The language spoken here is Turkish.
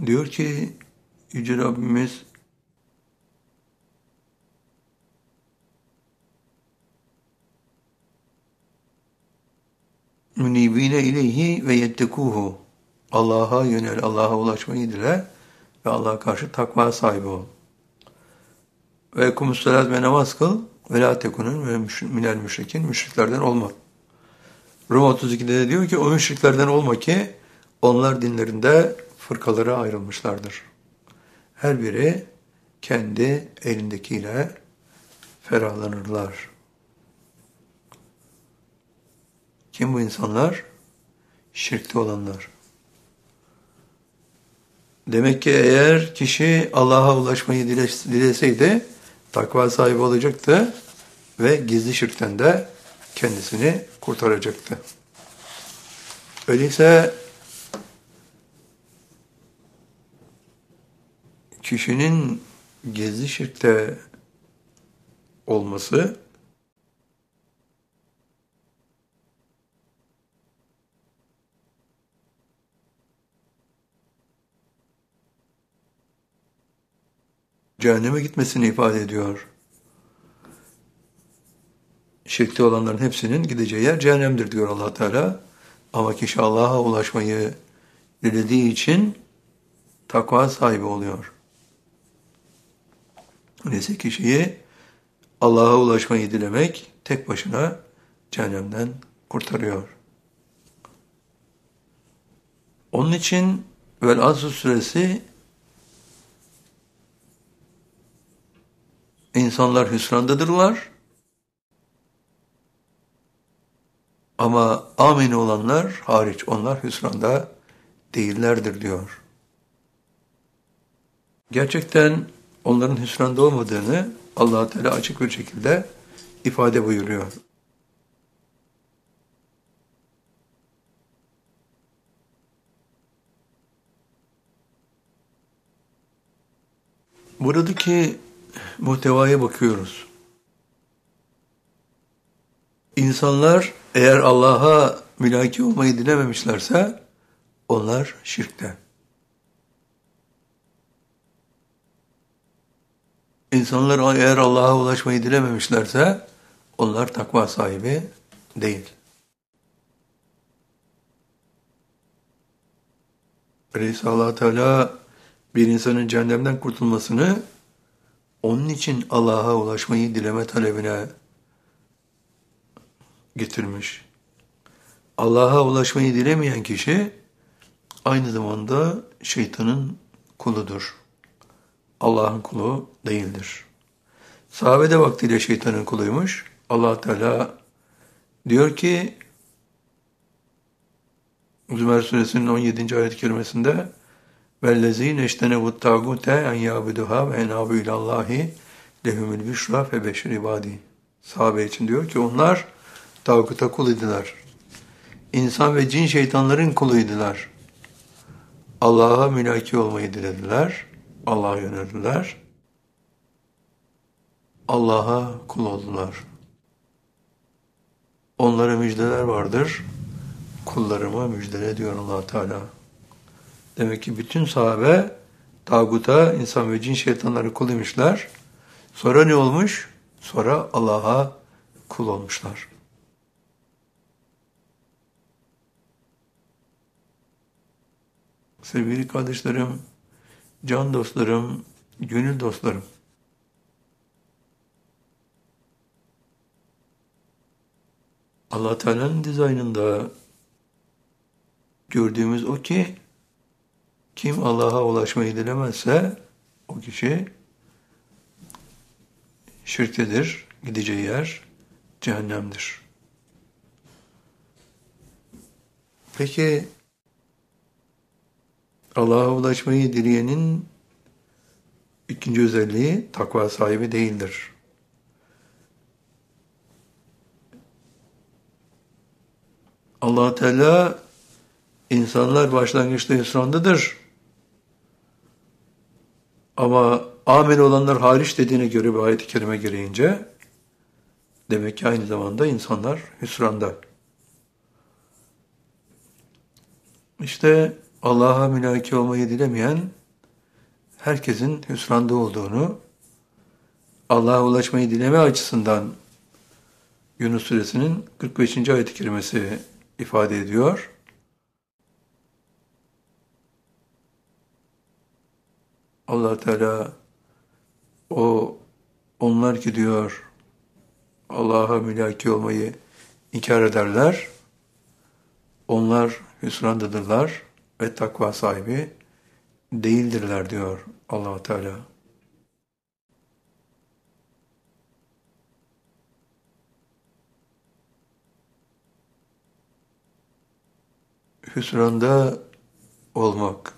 Diyor ki Yüce Rabbimiz münibine ileyhi ve yettekuhu. Allah'a yönel, Allah'a ulaşmayı dile ve Allah'a karşı takva sahibi ol. Ve ekumussalat ve namaz kıl ve la tekunun ve minel müşrikin, müşriklerden olma. Rum 32'de de diyor ki o müşriklerden olma ki onlar dinlerinde fırkalara ayrılmışlardır. Her biri kendi elindekiyle ferahlanırlar. Kim bu insanlar? Şirkte olanlar. Demek ki eğer kişi Allah'a ulaşmayı dileseydi takva sahibi olacaktı ve gizli şirkten de kendisini kurtaracaktı. Öyleyse kişinin gizli şirkte olması cehenneme gitmesini ifade ediyor. Şirkte olanların hepsinin gideceği yer cehennemdir diyor Allah Teala. Ama kişi Allah'a ulaşmayı dilediği için takva sahibi oluyor. Neyse kişiyi Allah'a ulaşmayı dilemek tek başına cehennemden kurtarıyor. Onun için Vel-Asr suresi insanlar hüsrandadırlar ama amin olanlar hariç onlar hüsranda değillerdir diyor. Gerçekten onların hüsranda olmadığını Allah Teala açık bir şekilde ifade buyuruyor. Buradaki muhtevaya bakıyoruz. İnsanlar eğer Allah'a mülaki olmayı dilememişlerse onlar şirkte. İnsanlar eğer Allah'a ulaşmayı dilememişlerse onlar takva sahibi değil. Öyleyse Allah Teala bir insanın cehennemden kurtulmasını onun için Allah'a ulaşmayı dileme talebine getirmiş. Allah'a ulaşmayı dilemeyen kişi aynı zamanda şeytanın kuludur. Allah'ın kulu değildir. Sahabe de vaktiyle şeytanın kuluymuş. Allah Teala diyor ki Zümer suresinin 17. ayet-i kerimesinde وَالَّذ۪ينَ اَجْتَنَبُوا التَّاغُوتَ اَنْ يَعْبُدُهَا وَاَنَابُوا اِلَى اللّٰهِ لَهُمُ الْبِشْرَى فَبَشِّرْ عِبَادِهِ. Sahabe için diyor ki onlar tağuta kul idiler. İnsan ve cin şeytanların kuluydular. Allah'a mülaki olmayı dilediler. Allah'a yöneldiler. Allah'a kul oldular. Onlara müjdeler vardır. Kullarıma müjdele diyor Allah Teala. Demek ki bütün sahabe tağuta, insan ve cin şeytanları kul imişler. Sonra ne olmuş? Sonra Allah'a kul olmuşlar. Sevgili kardeşlerim, can dostlarım, gönül dostlarım. Allah Teala'nın dizaynında gördüğümüz o ki kim Allah'a ulaşmayı dilemezse o kişi şirktedir, gideceği yer cehennemdir. Peki Allah'a ulaşmayı dileyenin ikinci özelliği takva sahibi değildir. Allah Teala insanlar başlangıçta hüsrandadır. Ama amel olanlar hariç dediğine göre bir ayet-i kerime gereğince demek ki aynı zamanda insanlar hüsranda. İşte Allah'a mülaki olmayı dilemeyen herkesin hüsranda olduğunu, Allah'a ulaşmayı dileme açısından Yunus Suresinin 45. ayet-i kerimesi ifade ediyor. Allah Teala onlar ki diyor Allah'a mülaki olmayı inkar ederler. Onlar hüsrandadırlar ve takva sahibi değildirler diyor Allah Teala. Hüsranda olmak